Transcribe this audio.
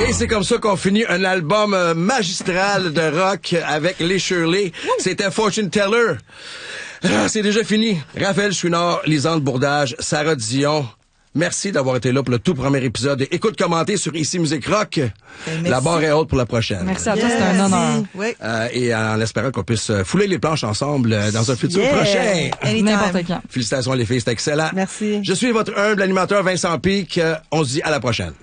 Et c'est comme ça qu'on finit un album magistral de rock avec les Shirley. C'était Fortune Teller. C'est déjà fini. Raphaël Chouinard, Lisande Bourdage, Sarah Dion. Merci d'avoir été là pour le tout premier épisode. Écoute, commentez sur Ici Musique Rock. La barre est haute pour la prochaine. Merci à toi, c'était un honneur. Oui. Et en espérant qu'on puisse fouler les planches ensemble dans un futur prochain. N'importe quand. Félicitations les filles, c'était excellent. Merci. Je suis votre humble animateur Vincent Pic. On se dit à la prochaine.